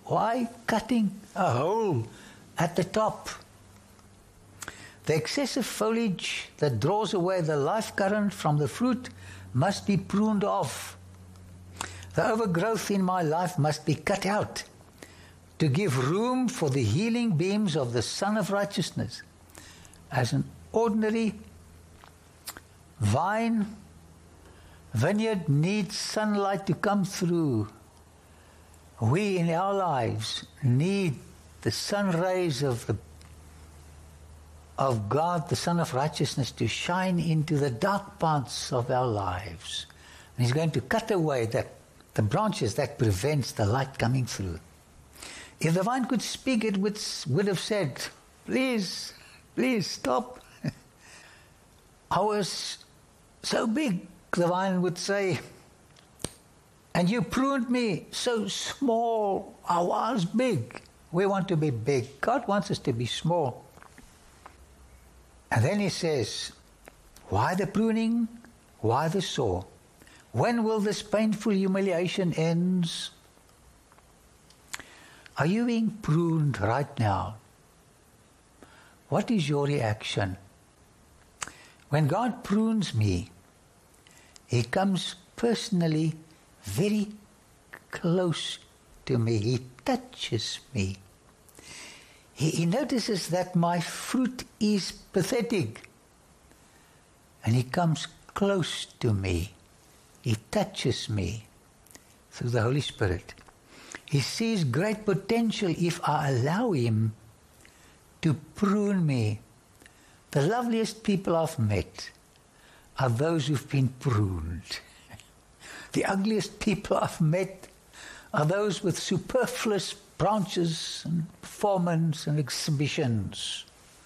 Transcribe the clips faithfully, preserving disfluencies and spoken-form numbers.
Why cutting a hole at the top? The excessive foliage that draws away the life current from the fruit must be pruned off. The overgrowth in my life must be cut out to give room for the healing beams of the Son of Righteousness. As an ordinary vine, vineyard needs sunlight to come through. We in our lives need the sun rays of the of God, the Son of Righteousness, to shine into the dark parts of our lives. And He's going to cut away that the branches that prevents the light coming through. If the vine could speak, it would, would have said, please, please stop. I was so big, the vine would say, and you pruned me so small. I was big. We want to be big. God wants us to be small. And then He says, why the pruning? Why the saw? When will this painful humiliation end? Are you being pruned right now? What is your reaction? When God prunes me, He comes personally very close to me. He touches me. He, he notices that my fruit is pathetic. And He comes close to me. He touches me through the Holy Spirit. He sees great potential if I allow Him to prune me. The loveliest people I've met are those who've been pruned. The ugliest people I've met are those with superfluous branches and performance and exhibitions.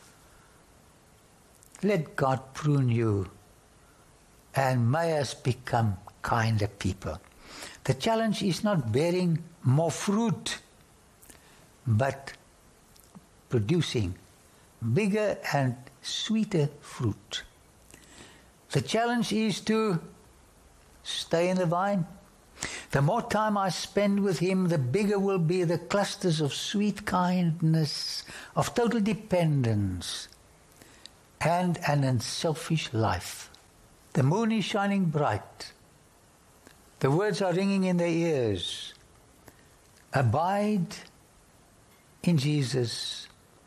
Let God prune you, and may us become kinder people. The challenge is not bearing more fruit, but producing bigger and sweeter fruit. The challenge is to stay in the vine. The more time I spend with Him, the bigger will be the clusters of sweet kindness, of total dependence, and an unselfish life. The moon is shining bright. The words are ringing in their ears. Abide in Jesus.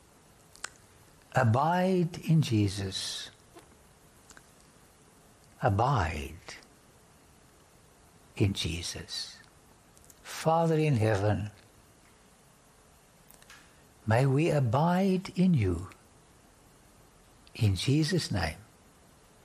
Abide in Jesus. Abide in Jesus. Father in heaven, may we abide in You. In Jesus' name.